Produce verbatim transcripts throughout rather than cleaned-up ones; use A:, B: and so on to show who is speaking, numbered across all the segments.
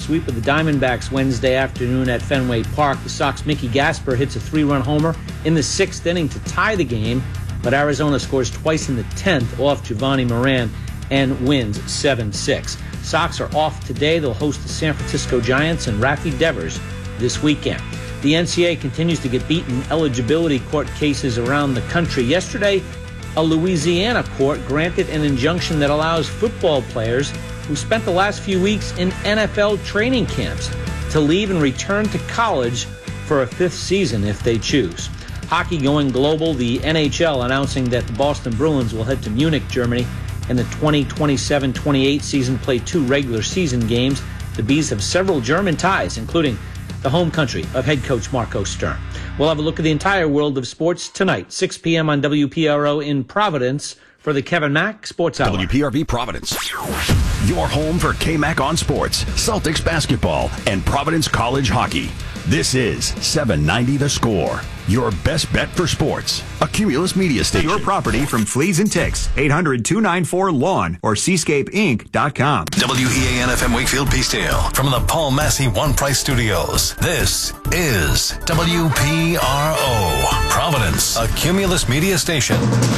A: sweep of the Diamondbacks Wednesday afternoon at Fenway Park. The Sox' Mickey Gasper hits a three-run homer in the sixth inning to tie the game, but Arizona scores twice in the tenth off Giovanni Moran and wins seven six. Sox are off today. They'll host the San Francisco Giants and Rafi Devers this weekend. The N C A A continues to get beat in eligibility court cases around the country. Yesterday, a Louisiana court granted an injunction that allows football players who spent the last few weeks in N F L training camps to leave and return to college for a fifth season if they choose. Hockey going global, the N H L announcing that the Boston Bruins will head to Munich, Germany, in the twenty twenty-seven twenty-eight season, play two regular season games. The Bees have several German ties, including the home country of head coach Marco Stern. We'll have a look at the entire world of sports tonight, six p.m. on W P R O in Providence for the Kevin Mack Sports Hour.
B: W P R V Providence, your home for K-Mac on sports, Celtics basketball, and Providence College hockey. This is seven ninety The Score, your best bet for sports. A Cumulus Media Station.
C: Your property from fleas and ticks. eight hundred two nine four lawn or seascape inc dot com.
D: W E A N F M Wakefield Peacedale from the Paul Massey One Price Studios. This is W P R O Providence, a Cumulus Media Station.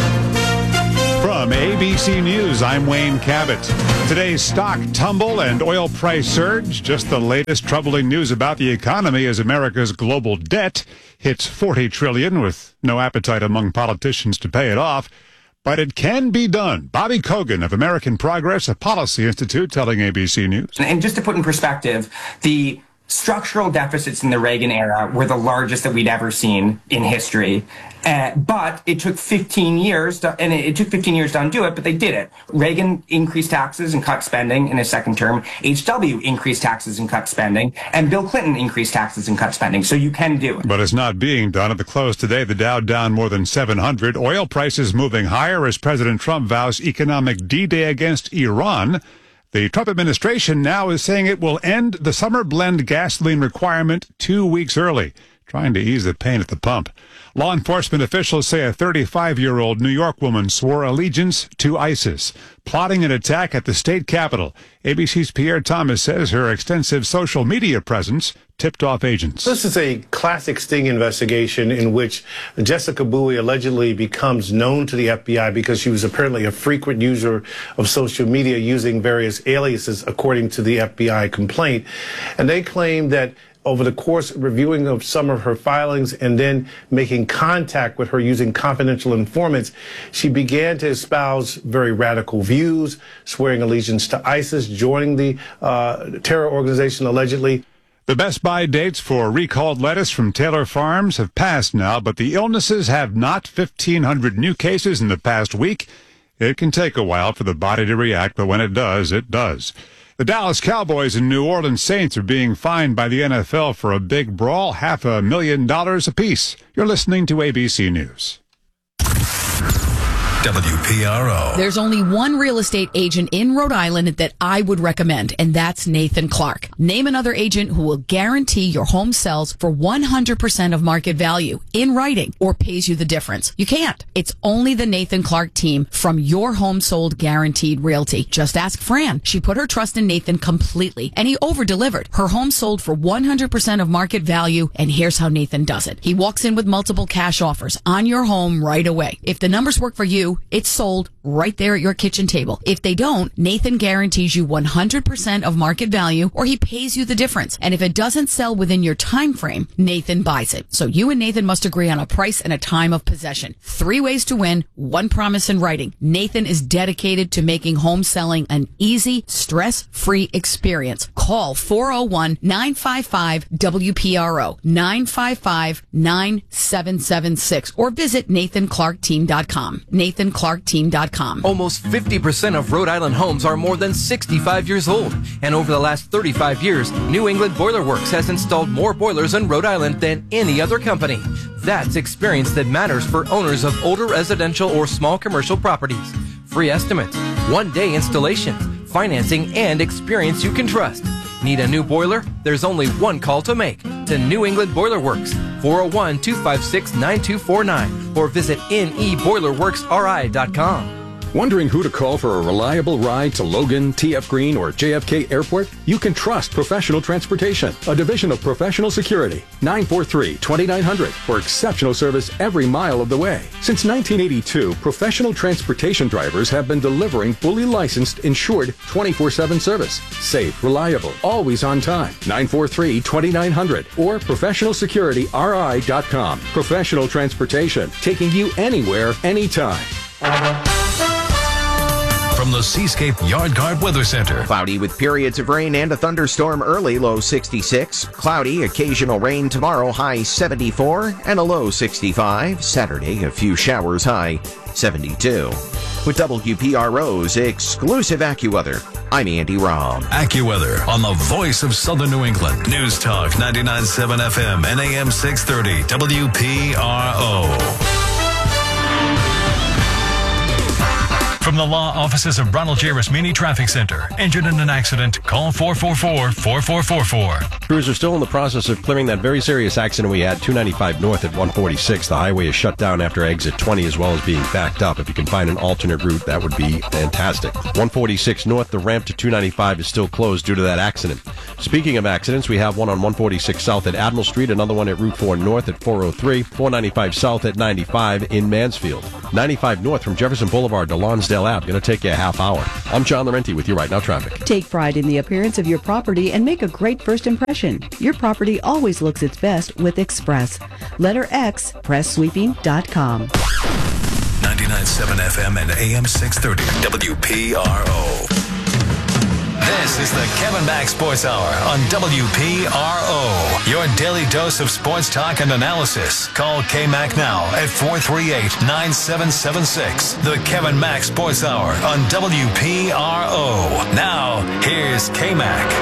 E: From A B C News, I'm Wayne Cabot. Today's stock tumble and oil price surge. Just the latest troubling news about the economy as America's global debt hits forty trillion dollars with no appetite among politicians to pay it off. But it can be done. Bobby Kogan of American Progress, a policy institute, telling A B C News.
F: And just to put in perspective, the structural deficits in the Reagan era were the largest that we'd ever seen in history. Uh, but it took fifteen years, to, and it, it took fifteen years to undo it, but they did it. Reagan increased taxes and cut spending in his second term. H W increased taxes and cut spending. And Bill Clinton increased taxes and cut spending. So you can do it.
E: But it's not being done. At the close today, the Dow down more than seven hundred. Oil prices moving higher as President Trump vows economic D-Day against Iran. The Trump administration now is saying it will end the summer blend gasoline requirement two weeks early, trying to ease the pain at the pump. Law enforcement officials say a thirty-five-year-old New York woman swore allegiance to ISIS, plotting an attack at the state capitol. A B C's Pierre Thomas says her extensive social media presence tipped off agents.
G: This is a classic sting investigation in which Jessica Bowie allegedly becomes known to the F B I because she was apparently a frequent user of social media using various aliases, according to the F B I complaint. And they claim that over the course of reviewing of some of her filings and then making contact with her using confidential informants, she began to espouse very radical views, swearing allegiance to ISIS, joining the uh, terror organization allegedly.
E: The Best Buy dates for recalled lettuce from Taylor Farms have passed now, but the illnesses have not. fifteen hundred new cases in the past week. It can take a while for the body to react, but when it does, it does. The Dallas Cowboys and New Orleans Saints are being fined by the N F L for a big brawl, half a million dollars apiece. You're listening to A B C News.
D: W P R O.
H: There's only one real estate agent in Rhode Island that I would recommend, and that's Nathan Clark. Name another agent who will guarantee your home sells for one hundred percent of market value in writing or pays you the difference. You can't. It's only the Nathan Clark team from Your Home Sold Guaranteed Realty. Just ask Fran. She put her trust in Nathan completely, and he over-delivered. Her home sold for one hundred percent of market value, and here's how Nathan does it. He walks in with multiple cash offers on your home right away. If the numbers work for you, it's sold right there at your kitchen table. If they don't, Nathan guarantees you one hundred percent of market value or he pays you the difference. And if it doesn't sell within your time frame, Nathan buys it. So you and Nathan must agree on a price and a time of possession. Three ways to win, one promise in writing. Nathan is dedicated to making home selling an easy, stress-free experience. Call four oh one, nine five five, W P R O, nine five five, nine seven seven six, or visit nathan clark team dot com. nathan clark team dot com.
I: Almost fifty percent of Rhode Island homes are more than sixty-five years old. And over the last thirty-five years, New England Boiler Works has installed more boilers in Rhode Island than any other company. That's experience that matters for owners of older residential or small commercial properties. Free estimates, one-day installation, financing, and experience you can trust. Need a new boiler? There's only one call to make. To New England Boiler Works, four oh one, two five six, nine two four nine, or visit N E boiler works R I dot com.
J: Wondering who to call for a reliable ride to Logan, T F Green, or J F K Airport? You can trust Professional Transportation, a division of Professional Security. nine four three, two nine zero zero for exceptional service every mile of the way. Since nineteen eighty-two, Professional Transportation drivers have been delivering fully licensed, insured, twenty-four seven service. Safe, reliable, always on time. nine four three, two nine zero zero or professional security r i dot com. Professional Transportation, taking you anywhere, anytime.
D: From the Seascape Yard Guard Weather Center.
K: Cloudy with periods of rain and a thunderstorm early, low sixty-six. Cloudy, occasional rain tomorrow, high seventy-four, and a low sixty-five. Saturday, a few showers, high seventy-two. With W P R O's exclusive AccuWeather, I'm Andy Robb.
D: AccuWeather on the voice of Southern New England. News Talk ninety-nine point seven F M and A M six thirty W P R O. From the law offices of Ronald J. Rasmini Traffic Center. Injured in an accident? Call four four four, four four four four.
L: Crews are still in the process of clearing that very serious accident we had, two ninety-five north at one forty-six. The highway is shut down after exit twenty as well as being backed up. If you can find an alternate route, that would be fantastic. one forty-six north, the ramp to two ninety-five is still closed due to that accident. Speaking of accidents, we have one on one forty-six south at Admiral Street, another one at Route four north at four oh three, four ninety-five south at ninety-five in Mansfield. ninety-five north from Jefferson Boulevard to Lonsdale Ave. Going to take you a half hour. I'm John Laurenti with you right now, traffic.
M: Take pride in the appearance of your property and make a great first impression. Your property always looks its best with Express. Letter X, press sweeping dot com.
D: ninety-nine point seven F M and A M six thirty W P R O. This is the Kevin Mack Sports Hour on W P R O. Your daily dose of sports talk and analysis. Call K-Mac now at four three eight, nine seven seven six. The Kevin Mack Sports Hour on W P R O. Now, here's K-Mac.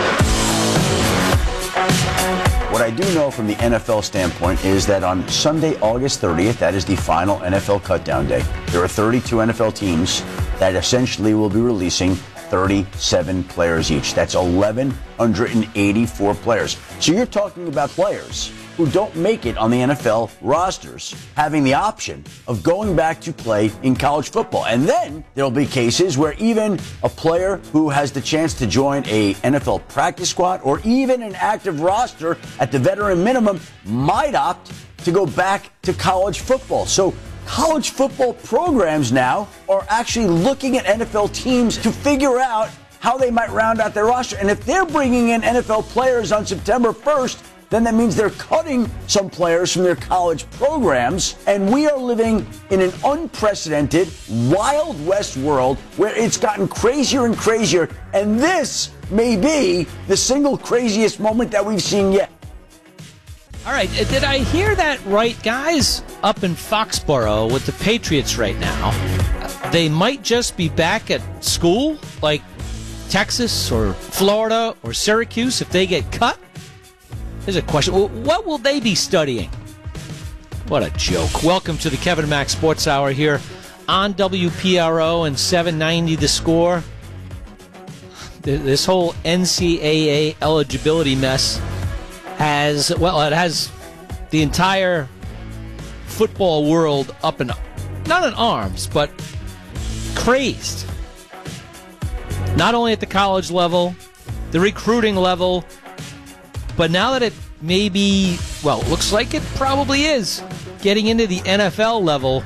N: What I do know from the N F L standpoint is that on Sunday, August thirtieth, that is the final N F L cutdown day, there are thirty-two N F L teams that essentially will be releasing thirty-seven players each. That's eleven eighty-four players. So you're talking about players who don't make it on the N F L rosters having the option of going back to play in college football. And then there'll be cases where even a player who has the chance to join a N F L practice squad or even an active roster at the veteran minimum might opt to go back to college football. So college football programs now are actually looking at N F L teams to figure out how they might round out their roster. And if they're bringing in N F L players on September first, then that means they're cutting some players from their college programs. And we are living in an unprecedented Wild West world where it's gotten crazier and crazier. And this may be the single craziest moment that we've seen yet.
A: All right, did I hear that right? Guys up in Foxborough with the Patriots right now, they might just be back at school, like Texas or Florida or Syracuse, if they get cut? Here's a question. What will they be studying? What a joke. Welcome to the Kevin Mack Sports Hour here on W P R O and seven ninety The Score. This whole N C double A eligibility mess has, well, it has the entire football world up in, not in arms, but crazed. Not only at the college level, the recruiting level, but now that it may be, well, looks like it probably is, getting into the N F L level,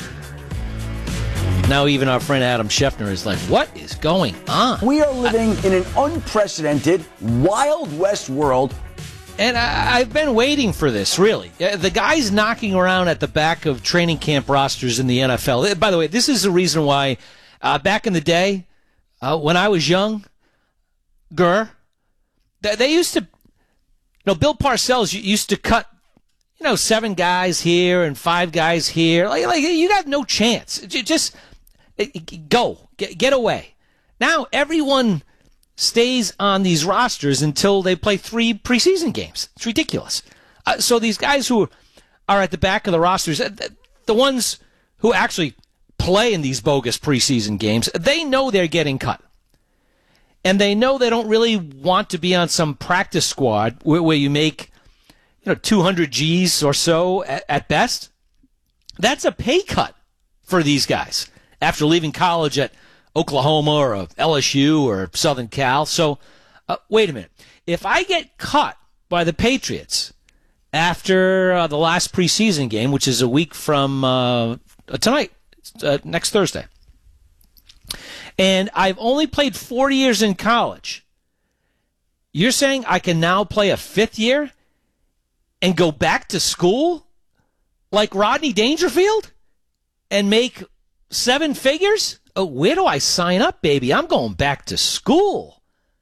A: now even our friend Adam Schefter is like, what is going on?
N: We are living I, in an unprecedented Wild West world.
A: And I, I've been waiting for this, really. The guys knocking around at the back of training camp rosters in the N F L. By the way, this is the reason why uh, back in the day, uh, when I was young, Gur, they, they used to, you know, Bill Parcells used to cut, you know, seven guys here and five guys here. Like, like you got no chance. Just go, get, get away. Now everyone stays on these rosters until they play three preseason games. It's ridiculous. Uh, so these guys who are at the back of the rosters, the ones who actually play in these bogus preseason games, they know they're getting cut. And they know they don't really want to be on some practice squad where, where you make, you know, two hundred G's or so at, at best. That's a pay cut for these guys. after leaving college at Oklahoma or L S U or Southern Cal. So, uh, wait a minute. If I get cut by the Patriots after uh, the last preseason game, which is a week from uh, tonight, uh, next Thursday, and I've only played four years in college, you're saying I can now play a fifth year and go back to school like Rodney Dangerfield and make seven figures? Oh, where do I sign up, baby? I'm going back to school.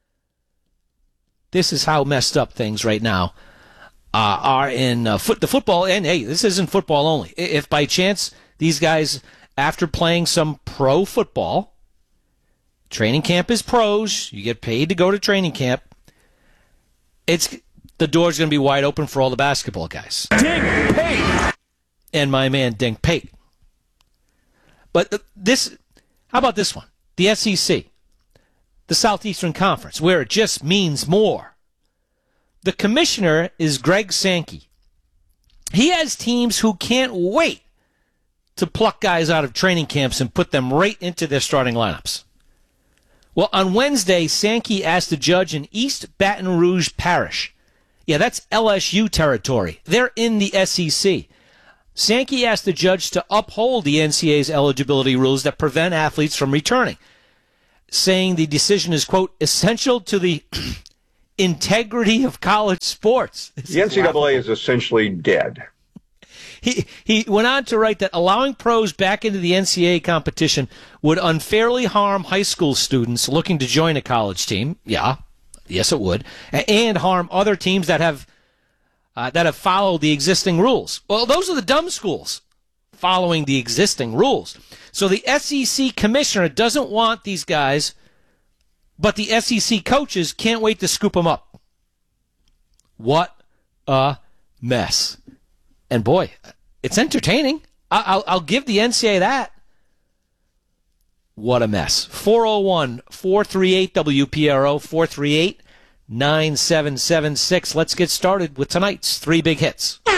A: This is how messed up things right now uh, are in uh, foot the football. And, hey, this isn't football only. If by chance these guys, after playing some pro football, training camp is pros, you get paid to go to training camp, it's the door's going to be wide open for all the basketball guys.
O: Dink Pate!
A: And my man, Dink Pate. But this... How about this one? The S E C, the Southeastern Conference, where it just means more. The commissioner is Greg Sankey. He has teams who can't wait to pluck guys out of training camps and put them right into their starting lineups. Well, on Wednesday, Sankey asked a judge in East Baton Rouge Parish. Yeah, that's L S U territory. They're in the S E C. Sankey asked the judge to uphold the N C A A's eligibility rules that prevent athletes from returning, saying the decision is, quote, essential to the integrity of college sports. This
P: the N C double A is essentially dead.
A: He he went on to write that allowing pros back into the N C A A competition would unfairly harm high school students looking to join a college team. Yeah, yes it would. And harm other teams that have Uh, that have followed the existing rules. Well, those are the dumb schools following the existing rules. So the S E C commissioner doesn't want these guys, but the S E C coaches can't wait to scoop them up. What a mess. And boy, it's entertaining. I- I'll, I'll give the N C A A that. What a mess. four oh one, four three eight, W P R O, four three eight, nine seven seven six. Let's get started with tonight's three big hits. All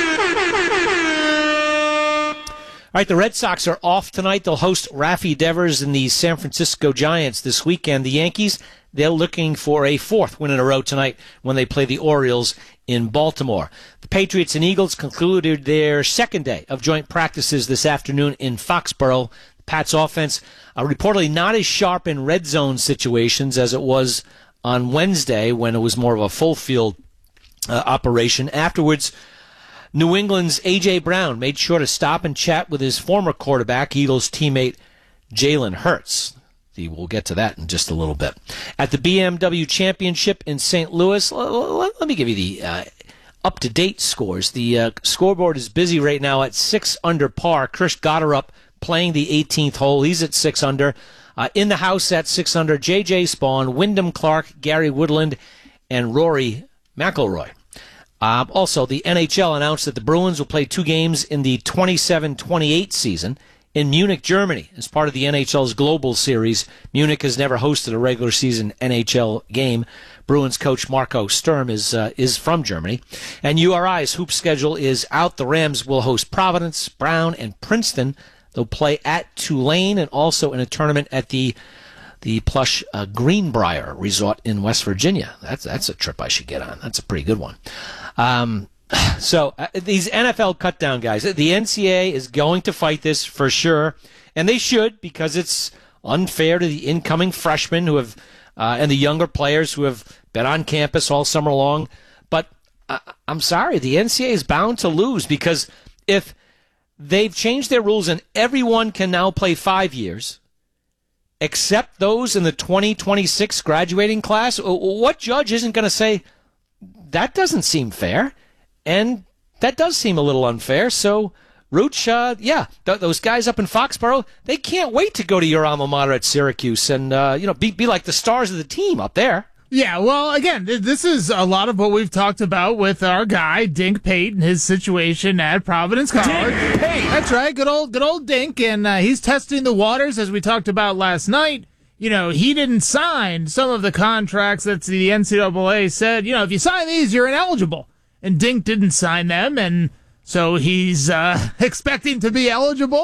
A: right, the Red Sox are off tonight. They'll host Rafi Devers and the San Francisco Giants this weekend. The Yankees, they're looking for a fourth win in a row tonight when they play the Orioles in Baltimore. The Patriots and Eagles concluded their second day of joint practices this afternoon in Foxborough. The Pats offense uh, reportedly not as sharp in red zone situations as it was on Wednesday when it was more of a full field uh, operation. Afterwards, New England's A J. Brown made sure to stop and chat with his former quarterback, Eagles teammate Jalen Hurts. We'll get to that in just a little bit. At the B M W Championship in Saint Louis, let me give you the uh, up-to-date scores. The uh, scoreboard is busy right now at six under par. Chris Gotterup playing the eighteenth hole. He's at six under. Uh, in the house at six under, J J. Spawn, Wyndham Clark, Gary Woodland, and Rory McIlroy. Uh, also, the N H L announced that the Bruins will play two games in the twenty-seven twenty-eight season in Munich, Germany, as part of the N H L's Global Series. Munich has never hosted a regular season N H L game. Bruins coach Marco Sturm is uh, is from Germany. And U R I's hoop schedule is out. The Rams will host Providence, Brown, and Princeton. They'll play at Tulane and also in a tournament at the the plush uh, Greenbrier Resort in West Virginia. That's that's a trip I should get on. That's a pretty good one. Um, so uh, these N F L cutdown guys, the N C A A is going to fight this for sure, and they should, because it's unfair to the incoming freshmen who have uh, and the younger players who have been on campus all summer long. But uh, I'm sorry, the N C A A is bound to lose, because if they've changed their rules and everyone can now play five years, except those in the twenty twenty-six graduating class, what judge isn't going to say, that doesn't seem fair, and that does seem a little unfair? So, Rooch, uh, yeah, th- those guys up in Foxborough, they can't wait to go to your alma mater at Syracuse and uh, you know be be like the stars of the team up there.
O: Yeah, well, again, this is a lot of what we've talked about with our guy, Dink Pate, and his situation at Providence College.
Q: Dink Pate!
O: That's right, good old, good old Dink, and uh, he's testing the waters, as we talked about last night. You know, he didn't sign some of the contracts that the N C double A said, you know, if you sign these, you're ineligible. And Dink didn't sign them, and so he's uh, expecting to be eligible, but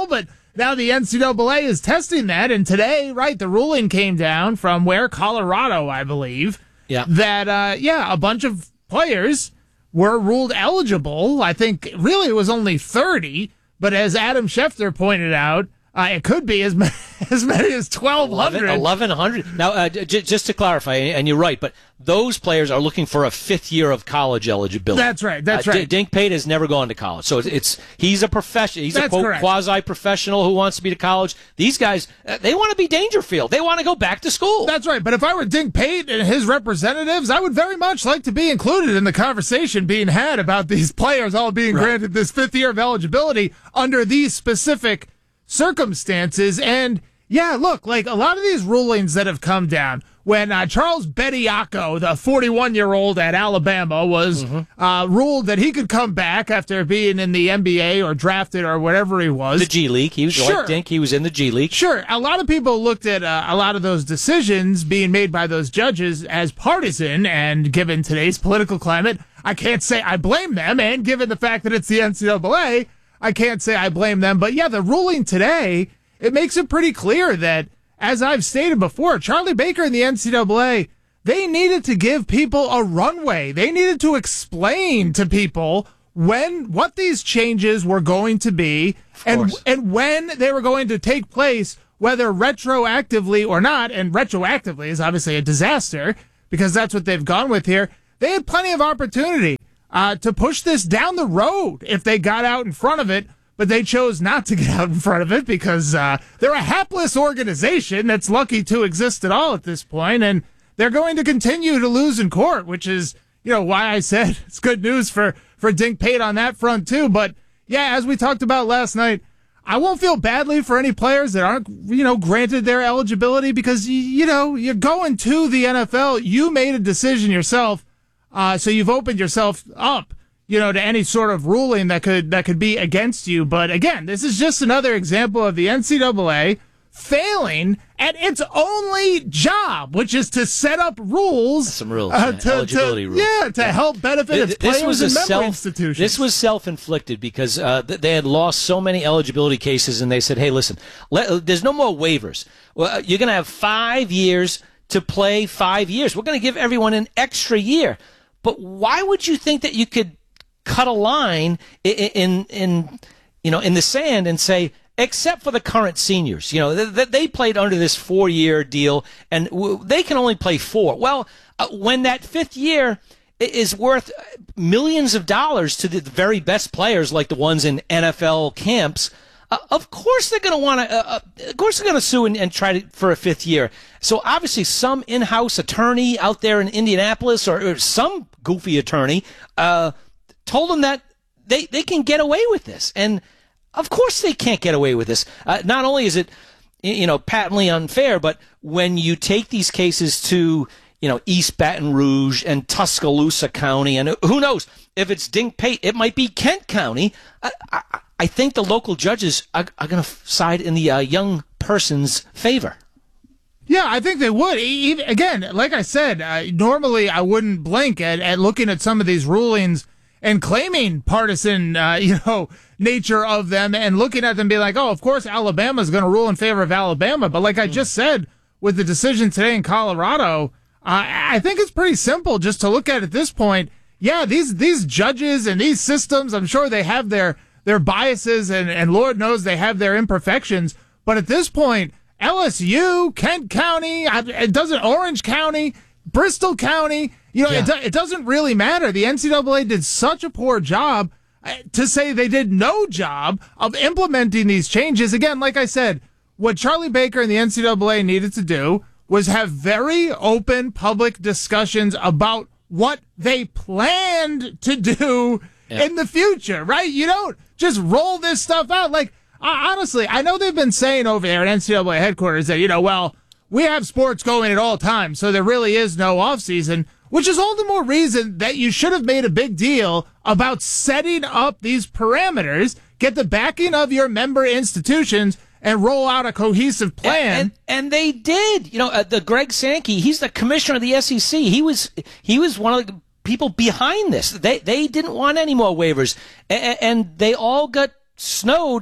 O: now the N C double A is testing that, and today, right, the ruling came down from where? Colorado, I believe.
A: Yeah.
O: That, uh, yeah, a bunch of players were ruled eligible. I think really it was only thirty, but as Adam Schefter pointed out, uh, it could be as many as, many as twelve hundred.
A: eleven hundred. Now, uh, j- just to clarify, and you're right, but those players are looking for a fifth year of college eligibility.
O: That's right. That's
A: uh,
O: right.
A: D- Dink Pate has never gone to college, so it's, it's he's a professional. He's
O: That's
A: a quasi professional who wants to be to college. These guys, uh, they want to be Dangerfield. They want to go back to school.
O: That's right. But if I were Dink Pate and his representatives, I would very much like to be included in the conversation being had about these players all being
A: Right.
O: granted this fifth year of eligibility under these specific circumstances. And yeah, look, like a lot of these rulings that have come down, when uh, Charles Bediako, the forty-one-year-old at Alabama, was mm-hmm. uh, ruled that he could come back after being in the N B A or drafted or whatever he was.
A: The G League. He was
O: Sure.
A: like Dink. He was in the G League.
O: Sure. A lot of people looked at uh, a lot of those decisions being made by those judges as partisan, and given today's political climate, I can't say I blame them, and given the fact that it's the N C double A, I can't say I blame them. But yeah, the ruling today, it makes it pretty clear that, as I've stated before, Charlie Baker and the N C double A, they needed to give people a runway. They needed to explain to people when what these changes were going to be and and when they were going to take place, whether retroactively or not. And retroactively is obviously a disaster because that's what they've gone with here. They had plenty of opportunity uh, to push this down the road if they got out in front of it. But they chose not to get out in front of it because uh, they're a hapless organization that's lucky to exist at all at this point, and they're going to continue to lose in court, which is, you know, why I said it's good news for, for Dink Pate on that front, too. But, yeah, as we talked about last night, I won't feel badly for any players that aren't, you know, granted their eligibility because, you, you know, you're going to the N F L. You made a decision yourself, uh, so you've opened yourself up, you know, to any sort of ruling that could that could be against you. But again, this is just another example of the N C double A failing at its only job, which is to set up rules.
A: Some rules,
O: uh,
A: yeah,
O: to,
A: eligibility
O: to,
A: rules.
O: Yeah, to
A: Yeah.
O: help benefit its
A: This
O: players
A: was a
O: and member
A: self,
O: institutions.
A: This was self-inflicted because uh, th- they had lost so many eligibility cases, and they said, hey, listen, let, there's no more waivers. Well, you're going to have five years to play five years. We're going to give everyone an extra year. But why would you think that you could cut a line in, in, in, you know, in the sand and say, except for the current seniors, you know, they, they played under this four-year deal, and w- they can only play four. Well, uh, when that fifth year is worth millions of dollars to the very best players, like the ones in N F L camps, uh, of course they're going to want to. Uh, of course they're going to sue and, and try to, for a fifth year. So obviously, some in-house attorney out there in Indianapolis, or, or some goofy attorney, uh, told them that they, they can get away with this. And of course they can't get away with this. Uh, not only is it, you know, patently unfair, but when you take these cases to, you know, East Baton Rouge and Tuscaloosa County, and who knows, if it's Dink Pate, it might be Kent County. I, I, I think the local judges are, are going to side in the uh, young person's favor.
O: Yeah, I think they would. Even, again, like I said, uh, normally I wouldn't blink at, at looking at some of these rulings and claiming partisan, uh, you know, nature of them and looking at them being like, oh, of course Alabama's going to rule in favor of Alabama. But like I just said, with the decision today in Colorado, uh, I think it's pretty simple just to look at at this point. Yeah, these these judges and these systems, I'm sure they have their their biases and, and Lord knows they have their imperfections. But at this point, L S U, Kent County, it doesn't Orange County, Bristol County, you know, yeah. it, do, it doesn't really matter. The N C double A did such a poor job to say they did no job of implementing these changes. Again, like I said, what Charlie Baker and the N C double A needed to do was have very open public discussions about what they planned to do yeah. in the future, right? You don't just roll this stuff out. Like, honestly, I know they've been saying over there at N C double A headquarters that, you know, well, we have sports going at all times, so there really is no offseason, which is all the more reason that you should have made a big deal about setting up these parameters, get the backing of your member institutions, and roll out a cohesive plan.
A: And, and, and they did. You know, uh, the Greg Sankey, he's the commissioner of the S E C. He was he was one of the people behind this. They they didn't want any more waivers, and, and they all got snowed that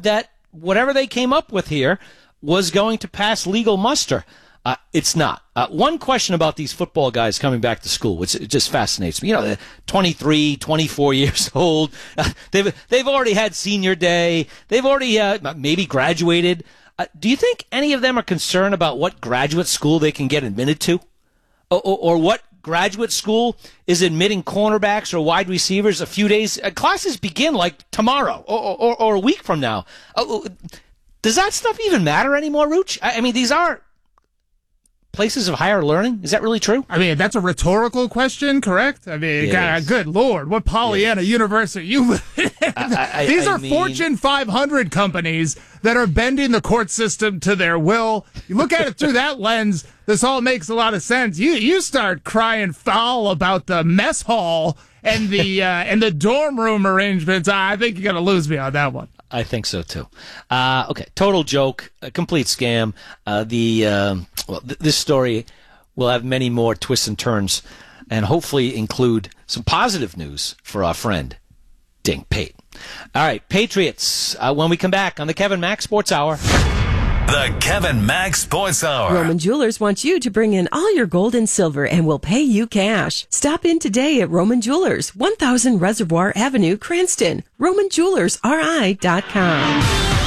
A: whatever they came up with here was going to pass legal muster. Uh, it's not. Uh, one question about these football guys coming back to school, which it just fascinates me. You know, they're twenty-three, twenty-four years old. Uh, they've they've already had senior day. They've already uh, maybe graduated. Uh, do you think any of them are concerned about what graduate school they can get admitted to, or, or, or what graduate school is admitting cornerbacks or wide receivers a few days? Uh, classes begin like tomorrow or, or, or a week from now. Uh, does that stuff even matter anymore, Rooch? I, I mean, these are places of higher learning. Is that really true?
O: I mean, that's a rhetorical question, correct? I mean, God, good Lord, what Pollyanna universe are you living in?
A: I, I,
O: These
A: I
O: are
A: mean,
O: Fortune five hundred companies that are bending the court system to their will. You look at it through that lens, this all makes a lot of sense. You you start crying foul about the mess hall and the uh, and the dorm room arrangements. I think you're going to lose me on that one.
A: I think so too. Uh, okay, total joke, a complete scam. Uh, the um, well, th- this story will have many more twists and turns, and hopefully include some positive news for our friend Dink Pate. All right, Patriots. Uh, when we come back on the Kevin Mack Sports Hour.
D: The Kevin Mack Sports Hour.
Q: Roman Jewelers wants you to bring in all your gold and silver and will pay you cash. Stop in today at Roman Jewelers, one thousand Reservoir Avenue, Cranston. Roman Jewelers R I dot com.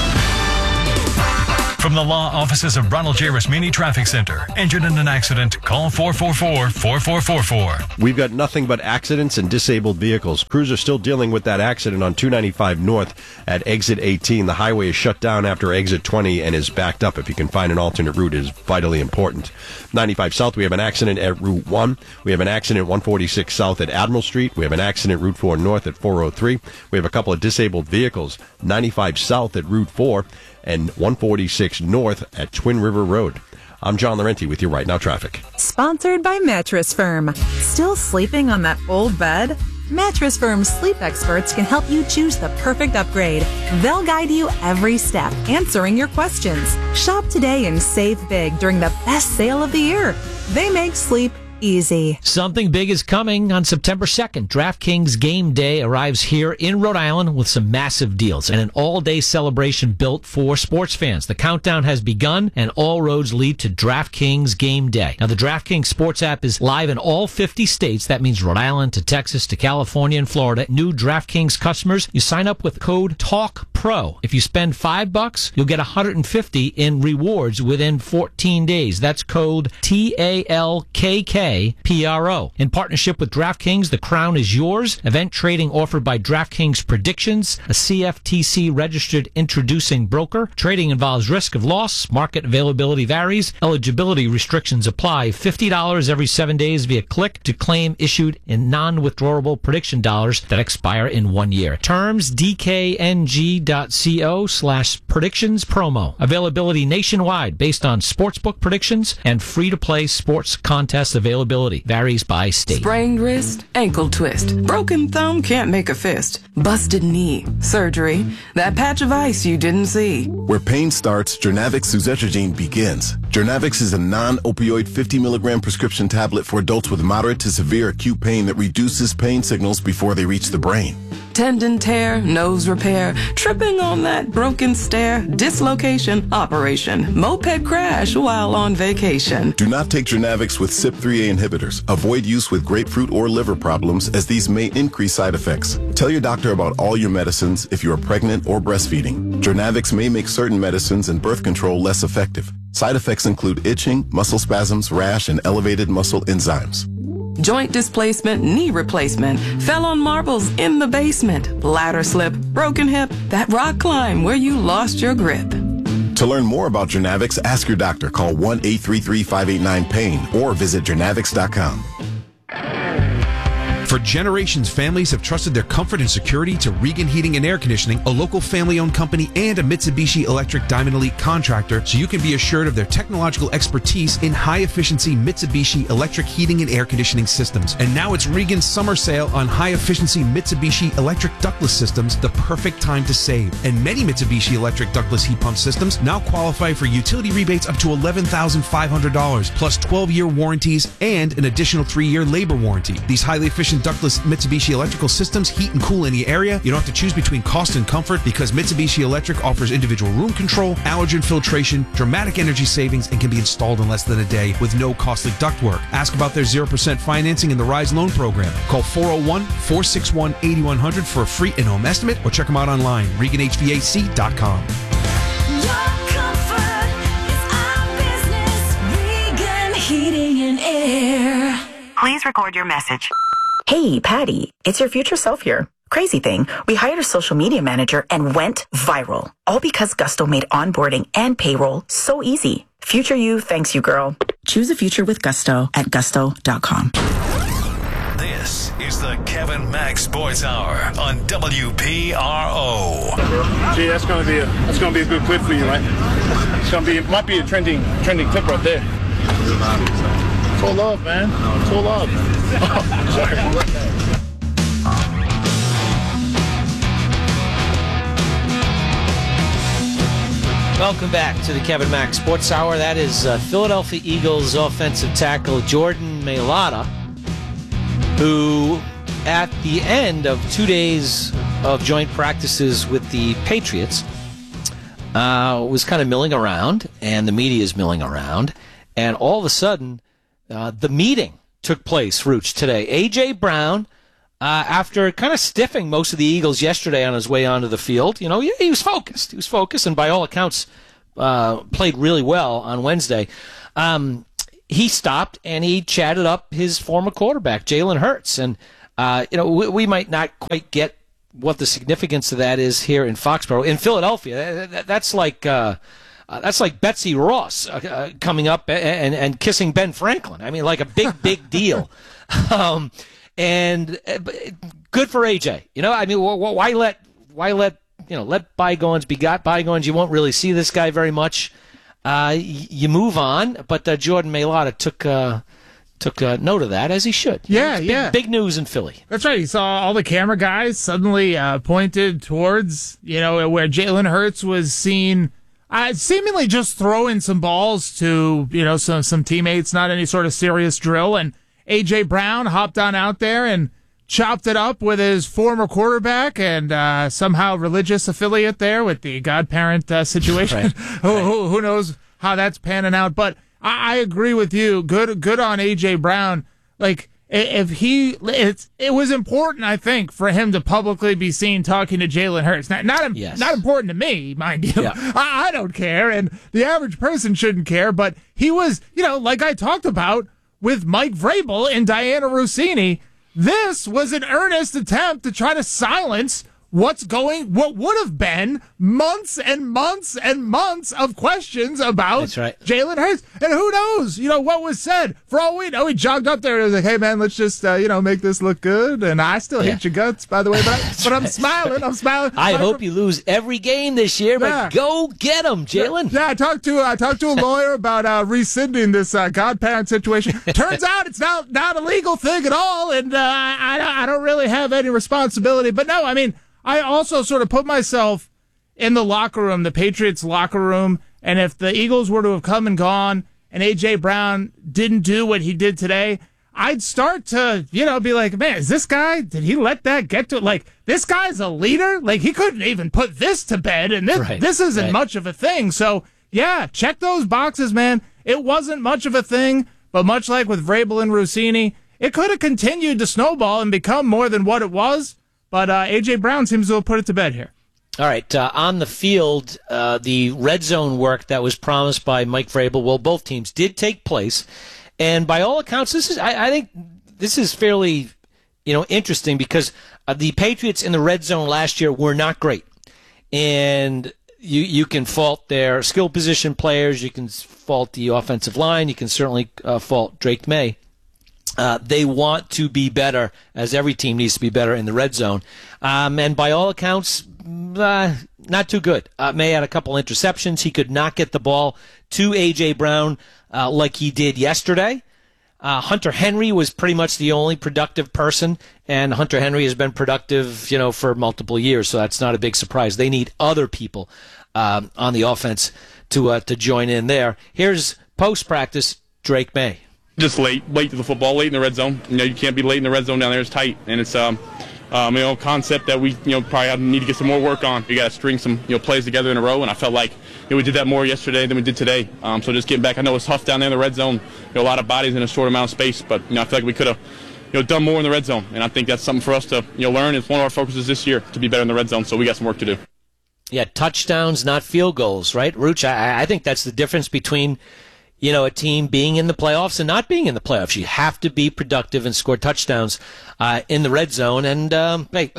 R: From the law offices of Ronald J. Rasmini Traffic Center. Injured in an accident? Call four four four, four four four four.
L: We've got nothing but accidents and disabled vehicles. Crews are still dealing with that accident on two ninety-five North at exit eighteen. The highway is shut down after exit twenty and is backed up. If you can find an alternate route, it is vitally important. ninety-five South, we have an accident at Route one. We have an accident one forty-six South at Admiral Street. We have an accident Route four North at four oh three. We have a couple of disabled vehicles. ninety-five South at Route four and one forty-six North at Twin River Road. I'm John Laurenti with your Right Now Traffic.
S: Sponsored by Mattress Firm. Still sleeping on that old bed? Mattress Firm's sleep experts can help you choose the perfect upgrade. They'll guide you every step, answering your questions. Shop today and save big during the best sale of the year. They make sleep easy.
A: Something big is coming on September second. DraftKings Game Day arrives here in Rhode Island with some massive deals and an all-day celebration built for sports fans. The countdown has begun and all roads lead to DraftKings Game Day. Now, the DraftKings Sports app is live in all fifty states. That means Rhode Island to Texas to California and Florida. New DraftKings customers, you sign up with code TALKPRO. If you spend five bucks, you'll get one hundred fifty in rewards within fourteen days. That's code T A L K K P R O. In partnership with DraftKings, the crown is yours. Event trading offered by DraftKings Predictions, a C F T C registered introducing broker. Trading involves risk of loss. Market availability varies. Eligibility restrictions apply. fifty dollars every seven days via click to claim issued in non-withdrawable prediction dollars that expire in one year. Terms D K N G dot co slash predictions promo. Availability nationwide based on sportsbook predictions and free-to-play sports contest availability. Varies by state.
T: Sprained wrist, ankle twist, broken thumb, can't make a fist, busted knee, surgery, that patch of ice you didn't see.
U: Where pain starts, Jernavix suzetrigine begins. Jernavix is a non-opioid fifty milligram prescription tablet for adults with moderate to severe acute pain that reduces pain signals before they reach the brain.
T: Tendon tear, nose repair, tripping on that broken stair, dislocation, operation, moped crash while on vacation.
U: Do not take Jernavix with C Y P three A inhibitors. Avoid use with grapefruit or liver problems as these may increase side effects. Tell your doctor about all your medicines if you are pregnant or breastfeeding. Jernavix may make certain medicines and birth control less effective. Side effects include itching, muscle spasms, rash, and elevated muscle enzymes.
T: Joint displacement, knee replacement, fell on marbles in the basement, ladder slip, broken hip, that rock climb where you lost your grip.
U: To learn more about Jernavix, ask your doctor. Call one eight three three, five eight nine, pain or visit Jernavix dot com.
V: For generations, families have trusted their comfort and security to Regan Heating and Air Conditioning, a local family-owned company and a Mitsubishi Electric Diamond Elite contractor, so you can be assured of their technological expertise in high-efficiency Mitsubishi electric heating and air conditioning systems. And now it's Regan's summer sale on high-efficiency Mitsubishi electric ductless systems, the perfect time to save. And many Mitsubishi electric ductless heat pump systems now qualify for utility rebates up to eleven thousand five hundred dollars, plus twelve-year warranties and an additional three-year labor warranty. These highly efficient and ductless Mitsubishi electrical systems heat and cool any area. You don't have to choose between cost and comfort because Mitsubishi Electric offers individual room control, allergen filtration, dramatic energy savings, and can be installed in less than a day with no costly ductwork. Ask about their zero percent financing in the RISE loan program. Call four oh one, four six one, eight one zero zero for a free in-home estimate or check them out online, Regan H V A C dot com.
B: Heating and Air. Please record your message. Hey, Patty, it's your future self here. Crazy thing, we hired a social media manager and went viral. All because Gusto made onboarding and payroll so easy. Future you thanks you, girl. Choose a future with Gusto at gusto dot com.
D: This is the Kevin Mack Sports Hour on W P R O.
C: Gee, that's gonna be a that's gonna be a good clip for you, right? It's gonna be it might be a trending trending clip right there. It's all love, man. It's all love. Oh, sorry.
A: Welcome back to the Kevin Mack Sports Hour. That is uh, Philadelphia Eagles offensive tackle Jordan Mailata, who at the end of two days of joint practices with the Patriots uh, was kind of milling around, and the media is milling around. And all of a sudden, uh, the meeting took place, Rooch, today. A J. Brown, uh, after kind of stiffing most of the Eagles yesterday on his way onto the field, you know, he, he was focused. He was focused, and by all accounts, uh, played really well on Wednesday. Um, he stopped, and he chatted up his former quarterback, Jalen Hurts. And, uh, you know, we, we might not quite get what the significance of that is here in Foxborough. In Philadelphia, that, that's like... Uh, Uh, that's like Betsy Ross uh, uh, coming up and, and kissing Ben Franklin. I mean, like a big, big deal. um, and uh, good for A J. You know, I mean, why let why let you know let bygones be got bygones? You won't really see this guy very much. Uh, you move on, but uh, Jordan Mailata took uh, took uh, note of that, as he should.
O: Yeah,
A: big,
O: yeah.
A: Big news in Philly.
O: That's right. He saw all the camera guys suddenly uh, pointed towards, you know, where Jalen Hurts was seen. Uh, seemingly just throwing some balls to, you know, some some teammates, not any sort of serious drill. And A J. Brown hopped on out there and chopped it up with his former quarterback and uh, somehow religious affiliate there with the godparent uh, situation. Right. who, who who knows how that's panning out? But I, I agree with you. Good good on A J. Brown. Like, if he, it's, it was important, I think, for him to publicly be seen talking to Jalen Hurts. Not, not, yes. not important to me, mind you. Yeah. I, I don't care, and the average person shouldn't care, but he was, you know, like I talked about with Mike Vrabel and Diana Rossini, this was an earnest attempt to try to silence what's going, what would have been months and months and months of questions about
A: That's right.
O: Jalen Hurts. And who knows, you know, what was said. For all we know, he jogged up there and was like, hey, man, let's just, uh, you know, make this look good. And I still yeah. hate your guts, by the way, but, I, but I'm smiling. I'm smiling.
A: I
O: I'm
A: hope
O: from,
A: you lose every game this year, but
O: yeah.
A: go get him, Jalen.
O: Yeah, yeah, I talked to I talked to a lawyer about uh, rescinding this uh, godparent situation. Turns out it's not, not a legal thing at all, and uh, I, I don't really have any responsibility. But no, I mean, I also sort of put myself in the locker room, the Patriots locker room, and if the Eagles were to have come and gone and A J. Brown didn't do what he did today, I'd start to, you know, be like, man, is this guy, did he let that get to, like, this guy's a leader? Like, he couldn't even put this to bed, and this, right, this isn't right. much of a thing. So, yeah, check those boxes, man. It wasn't much of a thing, but much like with Vrabel and Rossini, it could have continued to snowball and become more than what it was. But uh, A J. Brown seems to have put it to bed here.
A: All right, uh, on the field, uh, the red zone work that was promised by Mike Vrabel, well, both teams did take place, and by all accounts, this is I, I think this is fairly, you know, interesting because uh, the Patriots in the red zone last year were not great, and you you can fault their skill position players, you can fault the offensive line, you can certainly uh, fault Drake May. Uh, they want to be better, as every team needs to be better in the red zone. Um, and by all accounts, uh, not too good. Uh, May had a couple interceptions. He could not get the ball to A J. Brown uh, like he did yesterday. Uh, Hunter Henry was pretty much the only productive person, and Hunter Henry has been productive, you know, for multiple years, so that's not a big surprise. They need other people um, on the offense to uh, to join in there. Here's post-practice Drake May.
C: just late, late to the football, late in the red zone. You know, you can't be late in the red zone down there. It's tight, and it's um, um, you know, concept that we, you know, probably need to get some more work on. We got to string some, you know, plays together in a row, and I felt like, you know, we did that more yesterday than we did today. Um, so just getting back, I know it's tough down there in the red zone. You know, a lot of bodies in a short amount of space, but you know, I feel like we could have, you know, done more in the red zone, and I think that's something for us to, you know, learn. It's one of our focuses this year to be better in the red zone. So we got some work to do.
F: Yeah, touchdowns, not field goals, right, Rooch? I, I think that's the difference between, you know, a team being in the playoffs and not being in the playoffs. You have to be productive and score touchdowns uh, in the red zone. And, um, hey,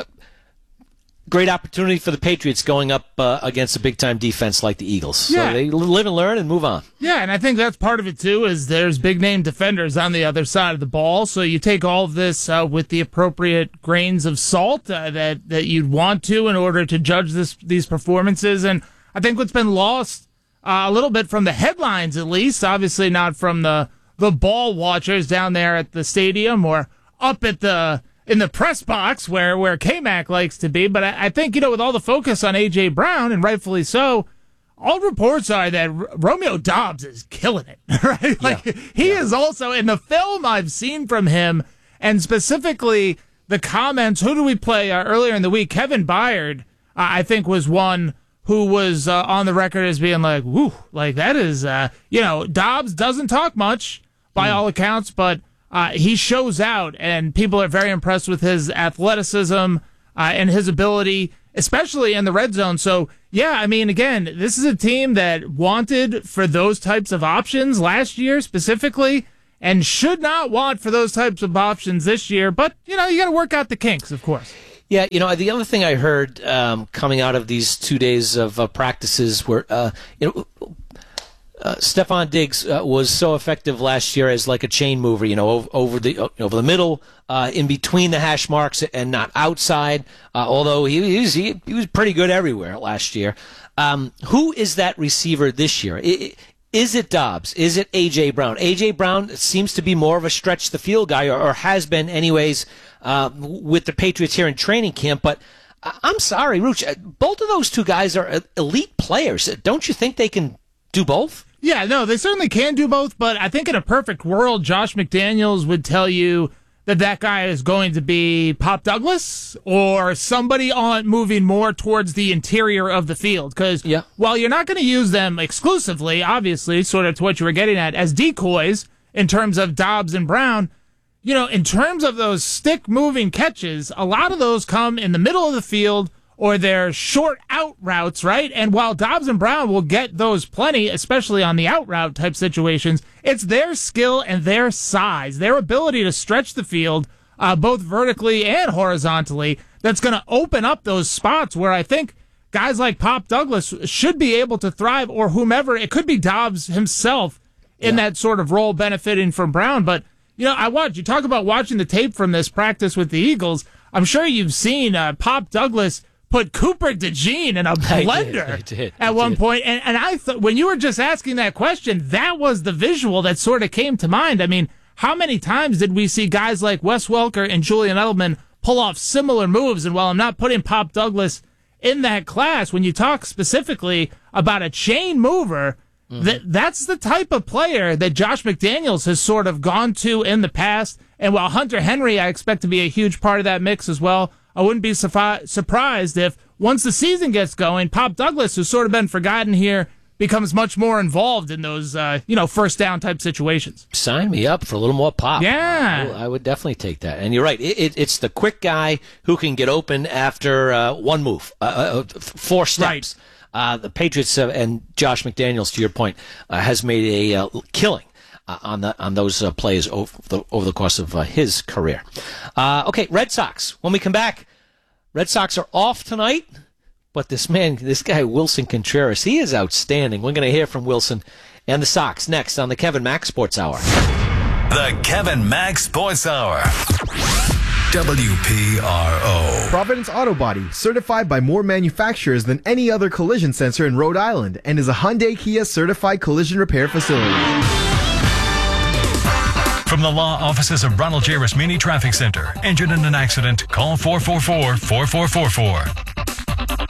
F: great opportunity for the Patriots going up uh, against a big-time defense like the Eagles.
O: Yeah.
F: So they live and learn and move on.
O: Yeah, and I think that's part of it, too, is there's big-name defenders on the other side of the ball. So you take all of this uh, with the appropriate grains of salt uh, that, that you'd want to in order to judge this these performances. And I think what's been lost Uh, a little bit from the headlines, at least. Obviously not from the the ball watchers down there at the stadium or up at the in the press box where where K-Mac likes to be. But I, I think, you know, with all the focus on A J. Brown, and rightfully so, all reports are that R- Romeo Doubs is killing it, right? Like, yeah. he yeah. is also, in the film I've seen from him, and specifically the comments, who do we play uh, earlier in the week? Kevin Byard, uh, I think, was one who was uh, on the record as being like, woo, like that is, uh, you know, Doubs doesn't talk much by mm. all accounts, but uh, he shows out, and people are very impressed with his athleticism uh, and his ability, especially in the red zone. So, yeah, I mean, again, this is a team that wanted for those types of options last year specifically, and should not want for those types of options this year. But, you know, you got to work out the kinks, of course.
F: Yeah, you know, the other thing I heard um, coming out of these two days of uh, practices were, uh, you know, uh, Stefon Diggs uh, was so effective last year as like a chain mover, you know, over, over the uh, over the middle, uh, in between the hash marks, and not outside. Uh, although he, he was he, he was pretty good everywhere last year. Um, who is that receiver this year? It, Is it Doubs? Is it A J. Brown? A J. Brown seems to be more of a stretch the field guy, or, or has been anyways, uh, with the Patriots here in training camp. But I'm sorry, Rooch, both of those two guys are elite players. Don't you think they can do both?
O: Yeah, no, they certainly can do both. But I think in a perfect world, Josh McDaniels would tell you that that guy is going to be Pop Douglas or somebody on moving more towards the interior of the field. Because yeah. while you're not going to use them exclusively, obviously, sort of to what you were getting at, as decoys in terms of Doubs and Brown, you know, in terms of those stick-moving catches, a lot of those come in the middle of the field or they're short out routes, right? And while Doubs and Brown will get those plenty, especially on the out route type situations, it's their skill and their size, their ability to stretch the field, uh, both vertically and horizontally, that's going to open up those spots where I think guys like Pop Douglas should be able to thrive, or whomever. It could be Doubs himself in yeah. that sort of role benefiting from Brown. But, you know, I watch, you talk about watching the tape from this practice with the Eagles. I'm sure you've seen uh, Pop Douglas put Cooper DeJean in a blender I did, I did, at I one did. point. And, and I thought, when you were just asking that question, that was the visual that sort of came to mind. I mean, how many times did we see guys like Wes Welker and Julian Edelman pull off similar moves? And while I'm not putting Pop Douglas in that class, when you talk specifically about a chain mover, mm-hmm. that that's the type of player that Josh McDaniels has sort of gone to in the past. And while Hunter Henry, I expect to be a huge part of that mix as well, I wouldn't be sufi- surprised if once the season gets going, Pop Douglas, who's sort of been forgotten here, becomes much more involved in those, uh, you know, first down type situations.
F: Sign me up for a little more Pop.
O: Yeah.
F: I, I would definitely take that. And you're right. It, it, it's the quick guy who can get open after uh, one move, uh, uh, four steps. Right. Uh, the Patriots uh, and Josh McDaniels, to your point, uh, has made a uh, killing Uh, on the on those uh, plays over the, over the course of uh, his career. Uh, okay, Red Sox. When we come back, Red Sox are off tonight, but this man, this guy Wilson Contreras, he is outstanding. We're going to hear from Wilson and the Sox next on the Kevin Mack Sports Hour.
D: The Kevin Mack Sports Hour. W P R O.
G: Providence Auto Body, certified by more manufacturers than any other collision center in Rhode Island, and is a Hyundai Kia certified collision repair facility.
R: From the law offices of Ronald J. Rasmini Traffic Center. Injured in an accident? Call four four four, four four four four.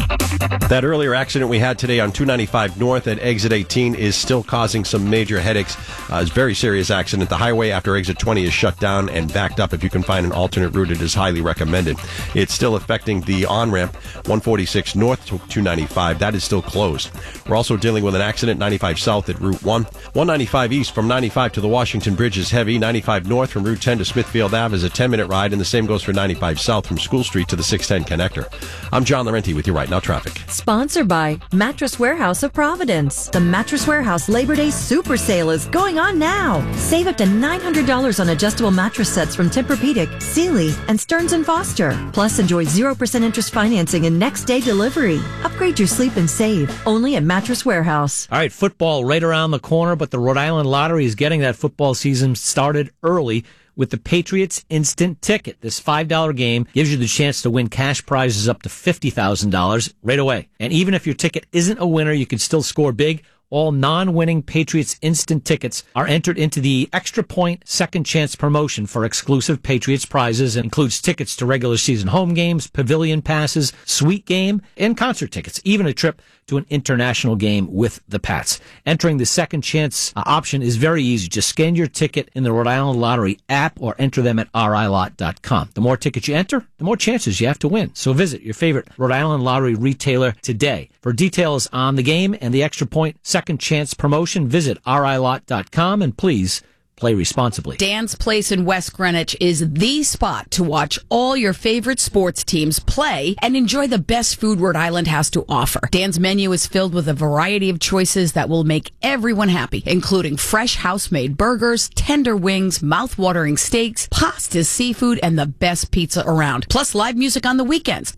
L: That earlier accident we had today on two ninety-five North at exit eighteen is still causing some major headaches. Uh, it's a very serious accident. The highway after exit twenty is shut down and backed up. If you can find an alternate route, it is highly recommended. It's still affecting the on-ramp one forty-six North to two ninety-five. That is still closed. We're also dealing with an accident ninety-five South at Route one. one ninety-five East from ninety-five to the Washington Bridge is heavy. ninety-five North from Route ten to Smithfield Ave is a ten-minute ride, and the same goes for ninety-five South from School Street to the six ten connector. I'm John Laurenti with you right now, traffic.
E: Sponsored by Mattress Warehouse of Providence. The Mattress Warehouse Labor Day Super Sale is going on now. Save up to nine hundred dollars on adjustable mattress sets from Tempur-Pedic, Sealy, and Stearns and Foster. Plus, enjoy zero percent interest financing and next day delivery. Upgrade your sleep and save. Only at Mattress Warehouse.
A: All right, football right around the corner, but the Rhode Island Lottery is getting that football season started early with the Patriots Instant Ticket. This five dollar game gives you the chance to win cash prizes up to fifty thousand dollars right away. And even if your ticket isn't a winner, you can still score big. All non-winning Patriots Instant Tickets are entered into the Extra Point Second Chance promotion for exclusive Patriots prizes. It includes tickets to regular season home games, pavilion passes, suite game, and concert tickets, even a trip to an international game with the Pats. Entering the Second Chance uh, option is very easy. Just scan your ticket in the Rhode Island Lottery app or enter them at r i lot dot com. The more tickets you enter, the more chances you have to win. So visit your favorite Rhode Island Lottery retailer today. For details on the game and the Extra Point Second Chance promotion, visit r i lot dot com, and please play responsibly.
H: Dan's Place in West Greenwich is the spot to watch all your favorite sports teams play and enjoy the best food Rhode Island has to offer. Dan's menu is filled with a variety of choices that will make everyone happy, including fresh house-made burgers, tender wings, mouth-watering steaks, pastas, seafood, and the best pizza around. Plus live music on the weekends.